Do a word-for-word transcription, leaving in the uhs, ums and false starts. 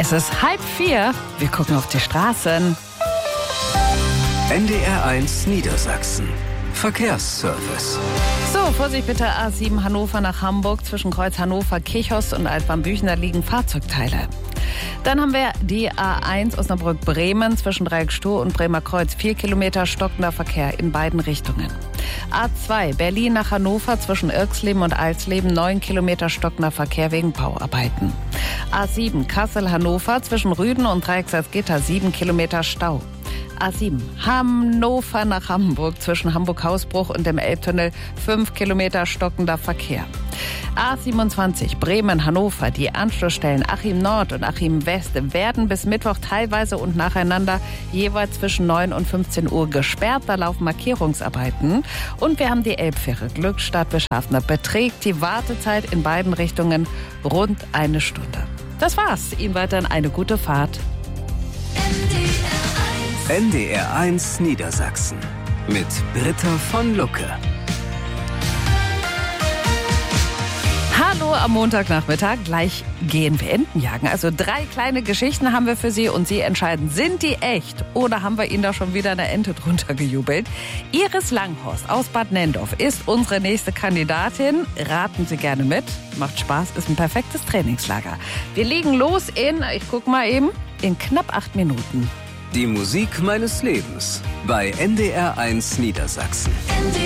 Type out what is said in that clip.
Es ist halb vier. Wir gucken auf die Straßen. N D R eins Niedersachsen. Verkehrsservice. So, Vorsicht bitte, A sieben Hannover nach Hamburg. Zwischen Kreuz Hannover, Kirchhorst und Altwarmbüchen, da liegen Fahrzeugteile. Dann haben wir die A eins Osnabrück-Bremen zwischen Dreieck Stur und Bremer Kreuz. Vier Kilometer stockender Verkehr in beiden Richtungen. A zwei Berlin nach Hannover zwischen Irxleben und Alsleben. Neun Kilometer stockender Verkehr wegen Bauarbeiten. A sieben Kassel-Hannover zwischen Rüden und Dreieck Salzgitter. Sieben Kilometer Stau. A sieben Hannover nach Hamburg zwischen Hamburg-Hausbruch und dem Elbtunnel. Fünf Kilometer stockender Verkehr. A siebenundzwanzig Bremen-Hannover. Die Anschlussstellen Achim Nord und Achim West werden bis Mittwoch teilweise und nacheinander jeweils zwischen neun und fünfzehn Uhr gesperrt. Da laufen Markierungsarbeiten. Und wir haben die Elbfähre Glückstadt-Beschaffner. Beträgt die Wartezeit in beiden Richtungen rund eine Stunde. Das war's. Ihnen weiterhin eine gute Fahrt. N D R eins Niedersachsen mit Britta von Lucke. Hallo am Montagnachmittag, gleich gehen wir Enten jagen. Also drei kleine Geschichten haben wir für Sie und Sie entscheiden, sind die echt oder haben wir Ihnen da schon wieder eine Ente drunter gejubelt? Iris Langhorst aus Bad Nenndorf ist unsere nächste Kandidatin. Raten Sie gerne mit, macht Spaß, ist ein perfektes Trainingslager. Wir legen los in, ich guck mal eben, in knapp acht Minuten. Die Musik meines Lebens bei N D R eins Niedersachsen. N D